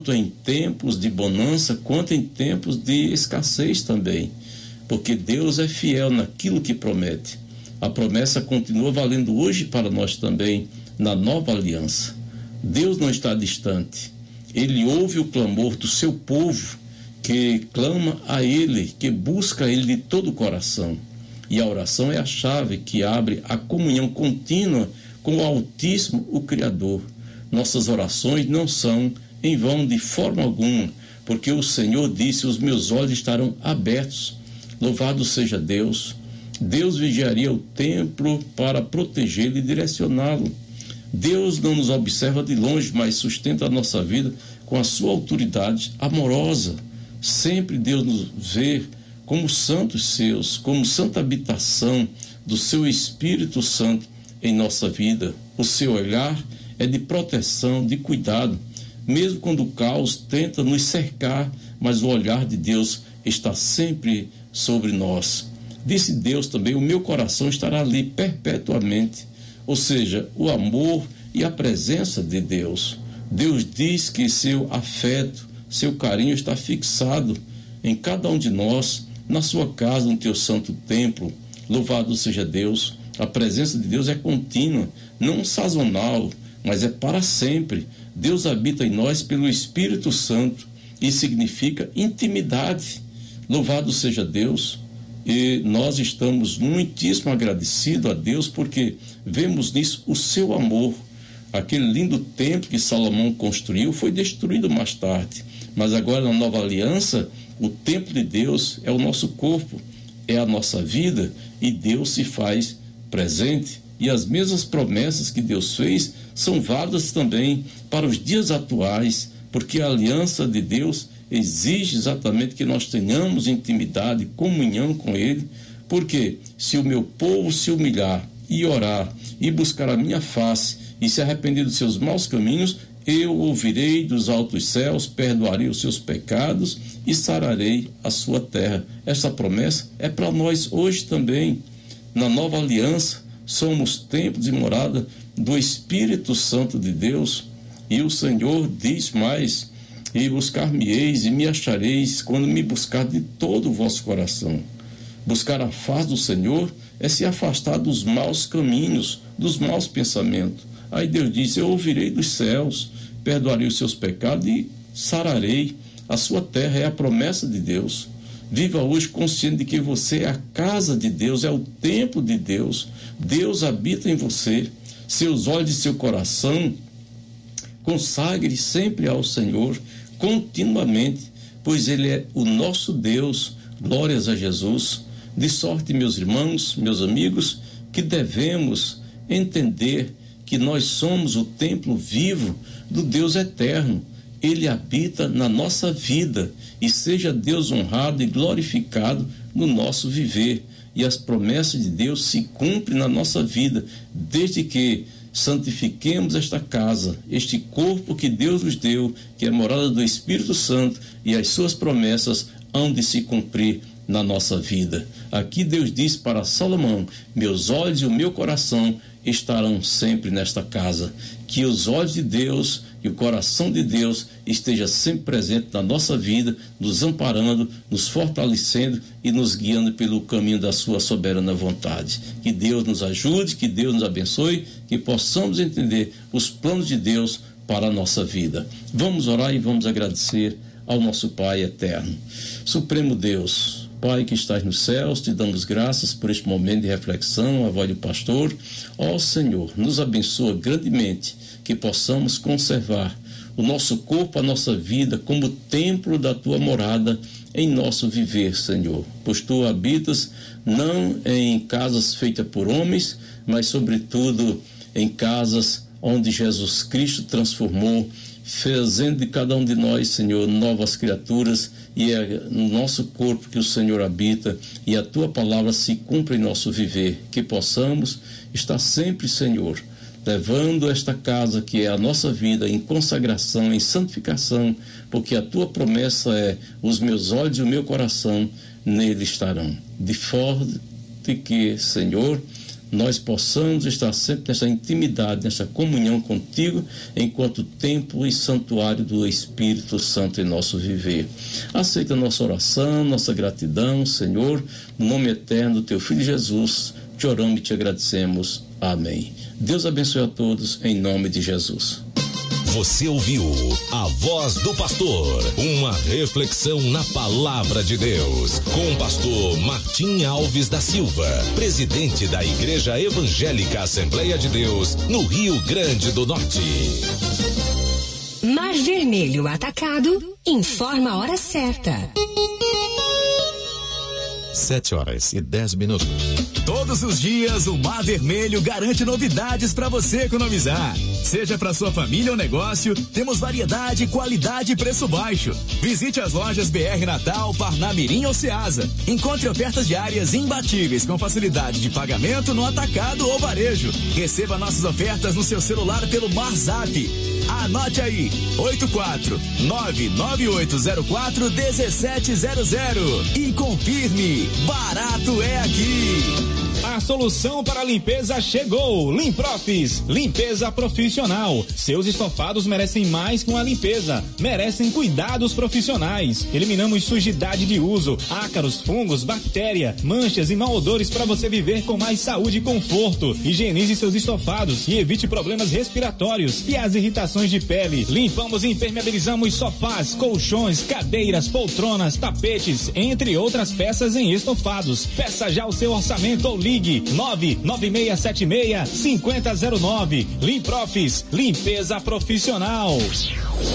em tempos de bonança quanto em tempos de escassez também, porque Deus é fiel naquilo que promete. A promessa continua valendo hoje para nós também na nova aliança. Deus não está distante. Ele ouve o clamor do seu povo que clama a Ele, que busca Ele de todo o coração. E a oração é a chave que abre a comunhão contínua com o Altíssimo, o Criador. Nossas orações não são em vão de forma alguma, porque o Senhor disse: os meus olhos estarão abertos. Louvado seja Deus. Deus vigiaria o templo para protegê-lo e direcioná-lo. Deus não nos observa de longe, mas sustenta a nossa vida com a sua autoridade amorosa. Sempre Deus nos vê como santos seus, como santa habitação do seu Espírito Santo em nossa vida. O seu olhar é de proteção, de cuidado, mesmo quando o caos tenta nos cercar, mas o olhar de Deus está sempre sobre nós. Disse Deus também: o meu coração estará ali perpetuamente. Ou seja, o amor e a presença de Deus. Deus diz que seu afeto, seu carinho está fixado em cada um de nós, na sua casa, no teu santo templo. Louvado seja Deus. A presença de Deus é contínua, não sazonal, mas é para sempre. Deus habita em nós pelo Espírito Santo e significa intimidade. Louvado seja Deus. E nós estamos muitíssimo agradecidos a Deus porque vemos nisso o seu amor. Aquele lindo templo que Salomão construiu foi destruído mais tarde, mas agora na nova aliança o templo de Deus é o nosso corpo, é a nossa vida, e Deus se faz presente. E as mesmas promessas que Deus fez são válidas também para os dias atuais, porque a aliança de Deus exige exatamente que nós tenhamos intimidade, comunhão com Ele, porque se o meu povo se humilhar e orar e buscar a minha face e se arrepender dos seus maus caminhos, eu ouvirei dos altos céus, perdoarei os seus pecados e sararei a sua terra. Essa promessa é para nós hoje também. Na nova aliança, somos templo de morada do Espírito Santo de Deus, e o Senhor diz mais: e buscar-me-eis e me achareis quando me buscar de todo o vosso coração. Buscar a face do Senhor é se afastar dos maus caminhos, dos maus pensamentos. Aí Deus diz: eu ouvirei dos céus, perdoarei os seus pecados e sararei a sua terra. É a promessa de Deus. Viva hoje consciente de que você é a casa de Deus, é o templo de Deus. Deus habita em você. Seus olhos e seu coração consagre sempre ao Senhor continuamente, pois Ele é o nosso Deus. Glórias a Jesus. De sorte, meus irmãos, meus amigos, que devemos entender que nós somos o templo vivo do Deus eterno. Ele habita na nossa vida, e seja Deus honrado e glorificado no nosso viver. E as promessas de Deus se cumprem na nossa vida, desde que santifiquemos esta casa, este corpo que Deus nos deu, que é morada do Espírito Santo, e as suas promessas hão de se cumprir na nossa vida. Aqui Deus diz para Salomão: meus olhos e o meu coração estarão sempre nesta casa. Que os olhos de Deus e o coração de Deus esteja sempre presente na nossa vida, nos amparando, nos fortalecendo e nos guiando pelo caminho da sua soberana vontade. Que Deus nos ajude, que Deus nos abençoe, que possamos entender os planos de Deus para a nossa vida. Vamos orar e vamos agradecer ao nosso Pai eterno. Supremo Deus, Pai que estás nos céus, te damos graças por este momento de reflexão, a voz do pastor. Ó Senhor, nos abençoa grandemente, que possamos conservar o nosso corpo, a nossa vida, como templo da tua morada em nosso viver, Senhor. Pois tu habitas não em casas feitas por homens, mas sobretudo em casas onde Jesus Cristo transformou, fazendo de cada um de nós, Senhor, novas criaturas, e é no nosso corpo que o Senhor habita, e a tua palavra se cumpre em nosso viver. Que possamos estar sempre, Senhor, levando esta casa que é a nossa vida em consagração, em santificação, porque a tua promessa é: os meus olhos e o meu coração nele estarão. De forma que, Senhor, nós possamos estar sempre nessa intimidade, nessa comunhão contigo, enquanto templo e santuário do Espírito Santo em nosso viver. Aceita nossa oração, nossa gratidão, Senhor, no nome eterno do teu Filho Jesus, te oramos e te agradecemos. Amém. Deus abençoe a todos, em nome de Jesus. Você ouviu a Voz do Pastor, uma reflexão na Palavra de Deus, com o pastor Martim Alves da Silva, presidente da Igreja Evangélica Assembleia de Deus, no Rio Grande do Norte. Mar Vermelho Atacado informa a hora certa. 7h10. Todos os dias o Mar Vermelho garante novidades para você economizar. Seja para sua família ou negócio, temos variedade, qualidade e preço baixo. Visite as lojas BR Natal, Parnamirim ou Ceasa. Encontre ofertas diárias imbatíveis com facilidade de pagamento no atacado ou varejo. Receba nossas ofertas no seu celular pelo MarZap. Anote aí, 84998041700 e confirme, barato é aqui. A solução para a limpeza chegou. Limprofis, limpeza profissional. Seus estofados merecem mais que uma limpeza, merecem cuidados profissionais. Eliminamos sujidade de uso, ácaros, fungos, bactéria, manchas e mau odores para você viver com mais saúde e conforto. Higienize seus estofados e evite problemas respiratórios e as irritações de pele. Limpamos e impermeabilizamos sofás, colchões, cadeiras, poltronas, tapetes, entre outras peças em estofados. Peça já o seu orçamento ou ligue 99676-5009. Limprofis, limpeza profissional.